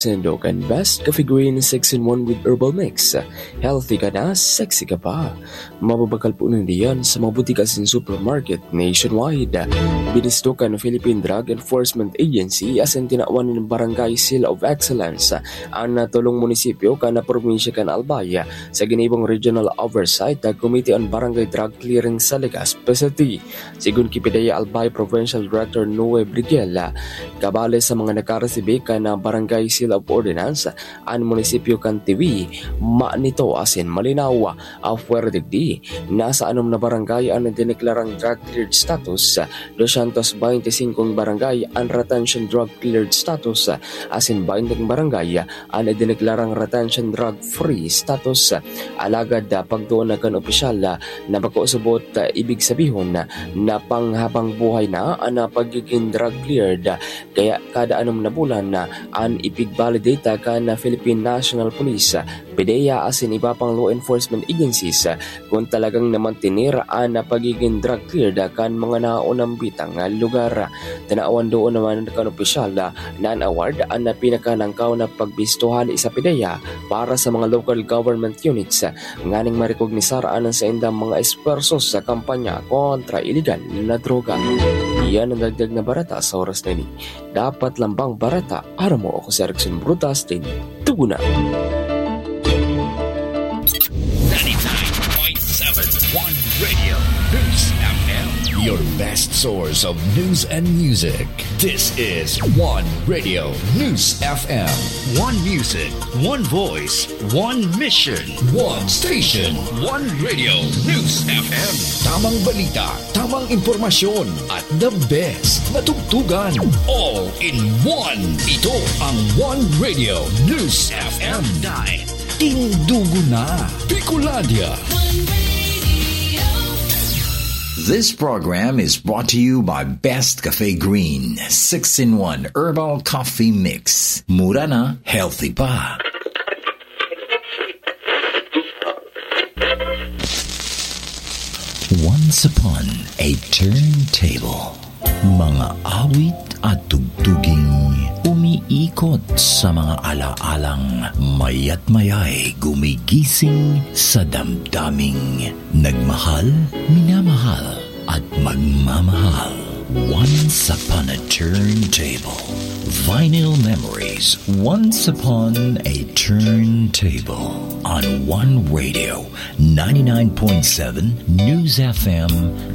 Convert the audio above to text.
Sendok and Best Coffee Green 6-in-1 with Herbal Mix. Healthy ka na, sexy ka pa. Mababakal po nun diyan sa mga butikas in supermarket nationwide. Binistukan ng Philippine Drug Enforcement Agency as in tinawan ng Barangay Seal of Excellence ang natulong munisipyo kana probinsya kan Albay sa ginibong Regional Oversight Committee on Barangay Drug Clearing sa Legazpi City. Sigun Kipidaya Albay Provincial Director Noe Briguela, kabale sa mga nakaresibe kana Barangay Seal of Ordinance ang munisipyo kan TV nito asin malinaw fuerdigdi nasa anom na barangay ang dineklarang drug cleared status 225 barangay ang retention drug cleared status asin 20 barangay ang dineklarang retention drug free status alagad pagtuon na kan opisyal na pagkusubot ibig sabihin na panghabang buhay na ang pagiging drug cleared kaya kada anom na bulan ang ipigvalidate ka na Philippine National Police, PDEA asin iba pang law enforcement agencies kung talagang namantinir ang pagiging drug cleared kan mga naunang bitang lugar. Tanawan doon naman kan opisyal na award ang pinakanangkaw na pagbistuhan sa PDEA para sa mga local government units nganing marekognisar ang sa indang mga espersos sa kampanya kontra iligal na droga. Iyan ang dagdag na barata sa oras na ini. Dapat lambang barata, araw mo ako si Erickson Brutas din. Tuguna! 99.7 One Radio News FM. Your best source of news and music. This is One Radio News FM. One music, one voice, one mission, one station. One Radio News FM. Tamang balita, tamang impormasyon, at the best na tugtugan. All in one. Ito ang One Radio News FM. Tindugo na, Bicolandia. This program is brought to you by Best Cafe Green 6-in-1 Herbal Coffee Mix. Mura na, healthy pa. Once upon a turntable, mga awit at tugtuging umiikot sa mga alaalang mayat mayay gumigising sa damdaming nagmahal, minamahal at magmamahal. Once upon a turntable. Vinyl memories. Once upon a turntable. On One Radio 99.7 News FM